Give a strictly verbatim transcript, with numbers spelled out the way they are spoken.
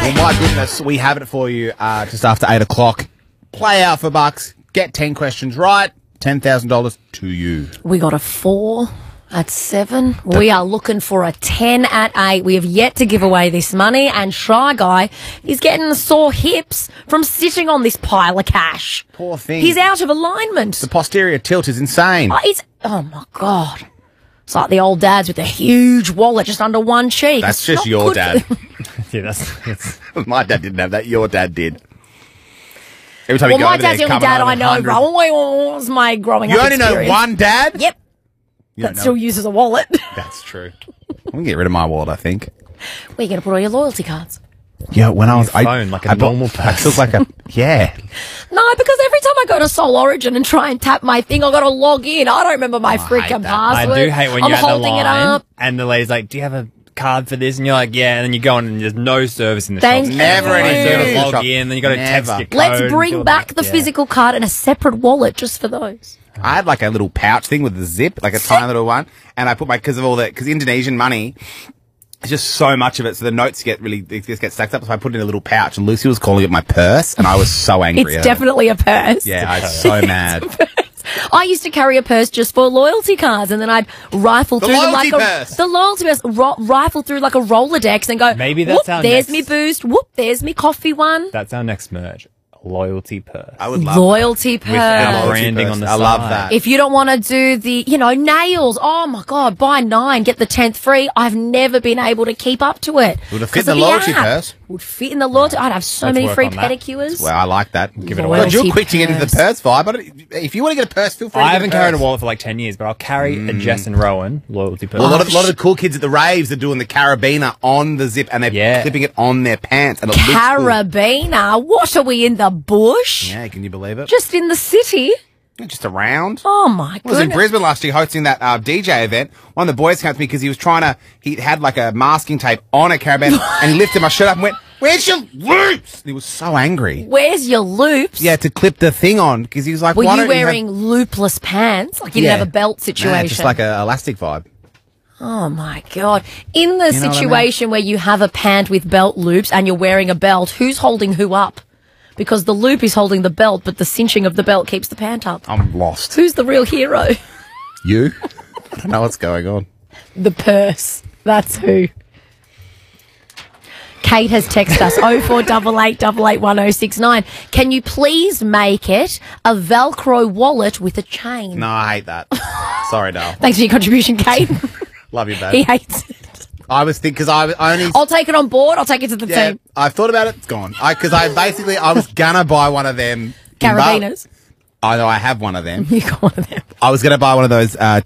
Well, my goodness, we have it for you uh, just after eight o'clock. Play out for bucks. Get ten questions right. ten thousand dollars to you. We got a four at seven. We are looking for a ten at eight. We have yet to give away this money, and Shy Guy is getting sore hips from sitting on this pile of cash. Poor thing. He's out of alignment. The posterior tilt is insane. Oh, it's, oh my God. It's like the old dads with a huge wallet just under one cheek. That's It's just not your good dad. for- Yeah, that's, that's My dad didn't have that. Your dad did. Every time Well, you go my over there, dad's the only coming dad home I with know, one hundred. bro. What was my growing You up only know experience? one dad? Yep. You That don't know. still uses a wallet. That's true. I'm going to get rid of my wallet, I think. Where are you going to put all your loyalty cards? Yeah, when I was... Your phone, like a I bought- normal I took like a... Yeah. No, because every time I go to Soul Origin and try and tap my thing, I've got to log in. I don't remember my Oh, I hate freaking that. I password. do hate when I'm you're at the holding it line up. and the lady's like, "Do you have a card for this?" And you're like, "Yeah," and then you go on and there's no service in the Thank shop. you. Never any You service gotta in the log shop. in, then you got to text Never. your code. Let's and bring do all back that. the Yeah. physical card and a separate wallet just for those. I had like a little pouch thing with the zip, like a tiny little one, and I put my, because of all that, because Indonesian money, it's just so much of it, so the notes get really, they just get stacked up, so I put it in a little pouch, and Lucy was calling it my purse, and I was so angry It's at her. definitely a purse. Yeah, I was so mad. I used to carry a purse just for loyalty cards, and then I'd rifle The through them loyalty like purse. a the loyalty purse, ro- rifle through like a Rolodex, and go. Maybe that's whoop, our There's next- me boost. Whoop, there's me coffee one. That's our next merge. Loyalty purse. I would love Loyalty With our purse. branding on the I love side. that. If you don't want to do the, you know, nails, oh my God, buy nine, get the tenth free. I've never been able to keep up to it. Would have fit 'Cause in of the loyalty app. purse. Would fit in the loyalty. I'd have so Let's many work free on that. pedicures. Well, I like that. Give it away. Loyalty God, you're quick to get into the purse. purse vibe. I don't, if you want to get a purse, feel free to I get haven't a carried a purse. wallet for like ten years, but I'll carry a Jess and Rowan loyalty purse. Well, a lot of, a lot of the cool kids at the raves are doing the carabiner on the zip, and they're Yeah. clipping it on their pants, and it looks cool. Carabiner. What are we in the bush? Yeah, can you believe it? Just in the city? Just around. Oh my I was in goodness. Brisbane last year hosting that uh, D J event. One of the boys came up to me because he was trying to, he had like a masking tape on a carabiner and he lifted my shirt up and went, "Where's your loops?" And he was so angry. Where's your loops? Yeah, to clip the thing on because he was like, Were "Why you don't wearing you loopless pants? Like you Yeah. didn't have a belt have-" situation? Nah, just like a elastic vibe. Oh my God. In the You know what I mean? situation where you have a pant with belt loops and you're wearing a belt, who's holding who up? Because the loop is holding the belt, but the cinching of the belt keeps the pant up. I'm lost. Who's the real hero? You? I don't know what's going on. The purse. That's who. Kate has texted us oh four eight eight eight eight one oh six nine. Can you please make it a Velcro wallet with a chain? No, I hate that. Sorry, Dale. Thanks for your contribution, Kate. Love you, babe. He hates it. I was thinking, because I was I only... I'll take it on board. I'll take it to the yeah, team. I've thought about it. It's gone. Because I, basically, I was going to buy one of them. in Bali. Carabiners. I know I have one of them. You got one of them. I was going to buy one of those uh,